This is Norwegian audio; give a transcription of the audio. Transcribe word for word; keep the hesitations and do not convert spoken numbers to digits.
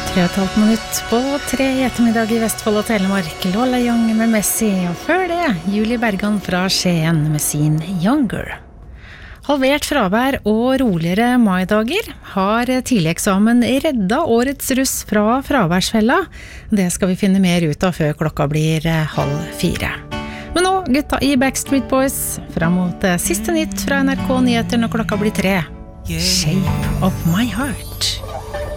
Tre og et halvt minutt på tre i ettermiddag i Vestfold og Telemark. Lola Young med Messi, og før det Julie Bergan fra Skien med sin Younger. Halvert fravær og roligere maidager har tidlig eksamen redda årets russ fra fraværsfella. Det skal vi finne mer ut av før klokka blir halv fire. Men nå, gutta i Backstreet Boys, frem mot siste nytt fra N R K Nyheter når klokka blir tre. Shape of my heart.